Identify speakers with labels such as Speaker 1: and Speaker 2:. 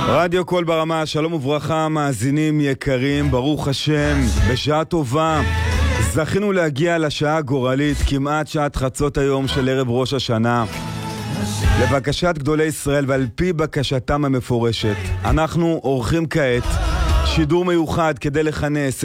Speaker 1: רדיו קול ברמה, שלום וברכה, מאזינים יקרים, ברוך השם, בשעה טובה. זכינו להגיע לשעה הגורלית, כמעט שעת חצות היום של ערב ראש השנה. לבקשת גדולי ישראל ועל פי בקשתם המפורשת, אנחנו עורכים כעת שידור מיוחד כדי לכנס